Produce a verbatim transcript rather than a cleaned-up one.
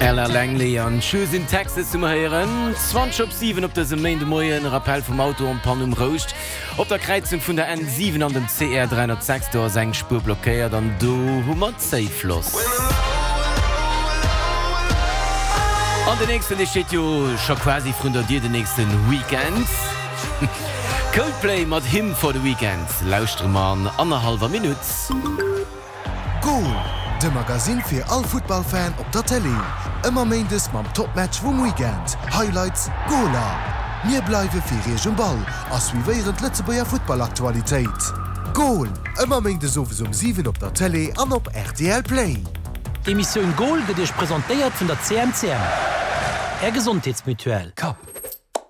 Ella Langley an Shoes in Texas zum heieren. zwanzig op sieben op der Main Moie en Rappel vom Auto an Panum rocht. Op der Kreizung vun der N sieben an dem C R dreihundertsechs do seg Spur blockéiert an do hummer Safloss. An den nächsten steht jo schon quasi vun der Dir den nächsten Weekend. Coldplay mat him for the Weekend. Lauschtremann anderhalber Minut. Goal, de Magasin fir all Footballfan op der Tele. Immer meindes mam Topmatch vum Weekend. Highlights, Gola. Mir bleiwe fir regem Ball, ass wie wéieren Letzebauer Footballaktualitéit. Goal, immer meindes sowes um sieben op der Tele an op R T L Play. Emission Goal gët Dich präsentéiert vun der C M C M. Er Gesundheitsmutuell. Kap.